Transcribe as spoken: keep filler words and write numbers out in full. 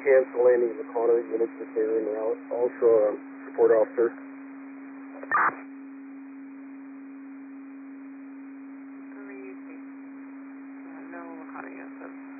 cancel landing in the corner. Units are clear en route. Also, uh, support officer. Three, uh, no, how do you answer?